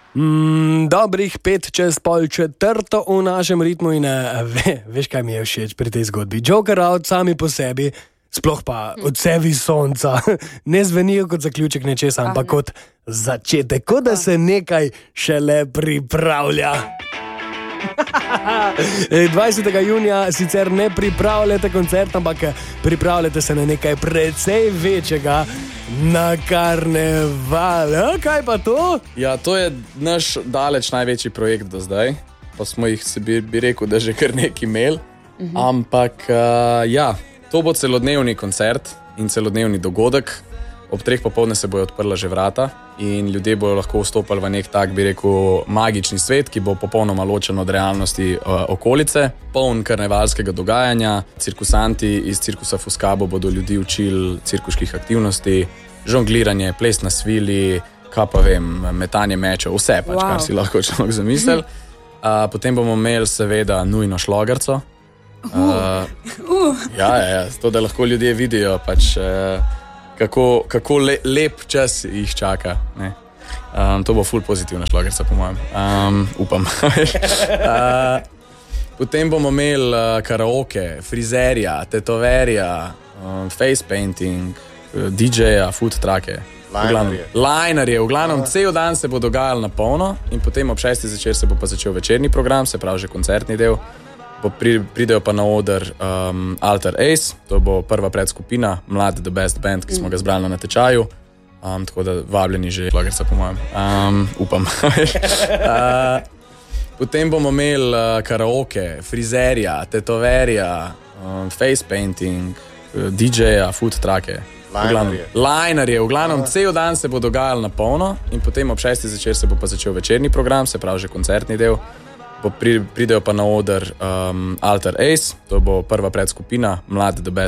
Dobrih 5:05 v našem ritmu in veš, kaj mi je všeč pri tej zgodbi. Joker out sami po sebi, sploh pa odsevi sonca, ne zvenijo kot zaključek nečesa, ampak kot začetek, kot da se nekaj šele pripravlja. 20. junija sicer ne pripravljate koncert, ampak pripravljate se na nekaj precej večjega, na karneval. Kaj pa to? Ja, to je naš daleč največji projekt do zdaj, pa smo jih, bi rekel, da že kar nekaj imeli. Ampak ja, to bo celodnevni koncert in celodnevni dogodek. Ob 3 popoldne se bojo odprla že vrata in ljudje bojo lahko vstopali v nek tak, bi rekel, magični svet, ki bo popolnoma ločen od realnosti okolice. Poln karnevalskega dogajanja. Cirkusanti iz cirkusa Fuscabo bodo ljudi učili cirkuških aktivnosti, žongliranje, ples na svili, kaj pa vem, metanje mečev, vse pač, kar si lahko človek zamislil. Potem bomo imeli seveda nujno šlogerco. Ja, to, da lahko ljudje vidijo pač... Kako lep čas jih čaka. Ne? To bo ful pozitivna šlagerca, po mojem. Upam. Potem bomo imeli karaoke, frizerja, tetoverja, face painting, DJ-ja, food trucke. Linerje. V glavnem, cel dan se bo dogajalo na polno in potem ob 6. zvečer se bo pa začel večerni program, se pravi že koncertni del. Pridejo pa na oder Alter Ace, to bo prva predskupina, Mlad The Best Band, ki smo ga zbrali na natečaju, tako da vabljeni že šlagerca, po mojem. Upam. Potem bomo imeli karaoke, frizerja, tetoverja, face painting, DJ-ja, food trucke. Linerje. V glavnem, cel dan se bo dogajalo na polno in potem ob 6. zvečer se bo pa začel večerni program, se pravi že koncertni del. Pridejo pa na oder Alter Ace, to bo prva predskupina, Mlad The Best